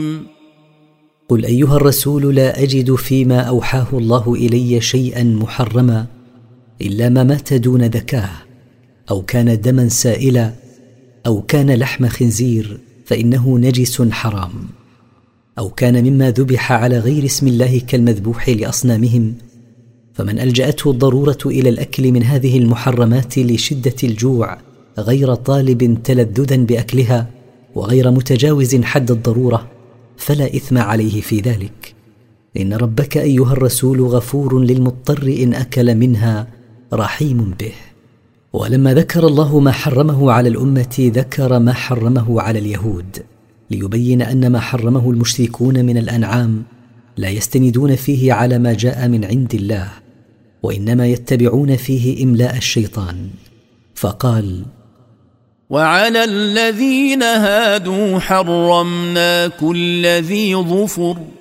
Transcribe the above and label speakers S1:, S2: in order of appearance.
S1: قل أيها الرسول لا أجد فيما أوحاه الله إلي شيئا محرما إلا ما مات دون ذكاه، أو كان دما سائلا، أو كان لحم خنزير فإنه نجس حرام، أو كان مما ذبح على غير اسم الله كالمذبوح لأصنامهم، فمن ألجأته الضرورة إلى الأكل من هذه المحرمات لشدة الجوع غير طالب تلذذا بأكلها وغير متجاوز حد الضرورة فلا إثم عليه في ذلك، إن ربك أيها الرسول غفور للمضطر إن أكل منها رحيم به. ولما ذكر الله ما حرمه على الأمة ذكر ما حرمه على اليهود، ليبين أن ما حرمه المشركون من الأنعام لا يستندون فيه على ما جاء من عند الله، وإنما يتبعون فيه إملاء الشيطان. فقال:
S2: وعلى الذين هادوا حرمنا كل ذي ظفر